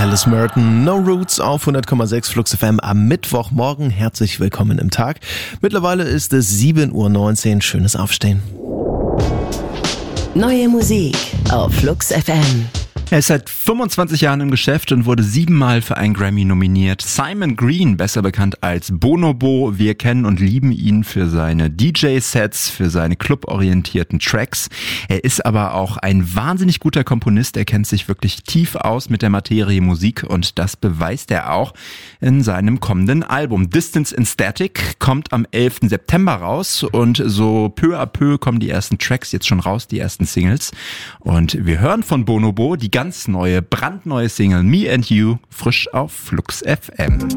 Alice Merton, No Roots auf 100,6 Flux FM am Mittwochmorgen. Herzlich willkommen im Tag. Mittlerweile ist es 7:19 Uhr. Schönes Aufstehen. Neue Musik auf Flux FM. Er ist seit 25 Jahren im Geschäft und wurde 7-mal für einen Grammy nominiert. Simon Green, besser bekannt als Bonobo. Wir kennen und lieben ihn für seine DJ-Sets, für seine cluborientierten Tracks. Er ist aber auch ein wahnsinnig guter Komponist. Er kennt sich wirklich tief aus mit der Materie Musik und das beweist er auch in seinem kommenden Album. Distance in Static kommt am 11. September raus und so peu à peu kommen die ersten Tracks jetzt schon raus, die ersten Singles. Und wir hören von Bonobo die ganz neue, brandneue Single Me and You, frisch auf Flux FM.